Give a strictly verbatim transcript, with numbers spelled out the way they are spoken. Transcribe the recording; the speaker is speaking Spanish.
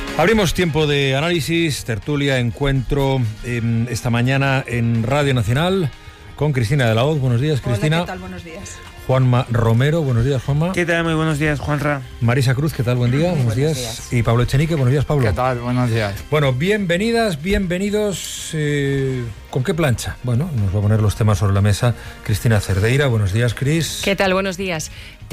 Abrimos tiempo de análisis, tertulia, encuentro eh, esta mañana en Radio Nacional con Cristina de la Hoz. Buenos días, Cristina. Hola, ¿qué tal? Buenos días. Juanma Romero. Buenos días, Juanma. ¿Qué tal? Muy buenos días, Juanra. Marisa Cruz, ¿qué tal? Buen día. Buenos, buenos días. días. Y Pablo Echenique. Buenos días, Pablo. ¿Qué tal? Buenos días. Bueno, bienvenidas, bienvenidos. Eh, ¿Con qué plancha? Bueno, nos va a poner los temas sobre la mesa Cristina Cerdeira. Buenos días, Cris. ¿Qué tal? Buenos días.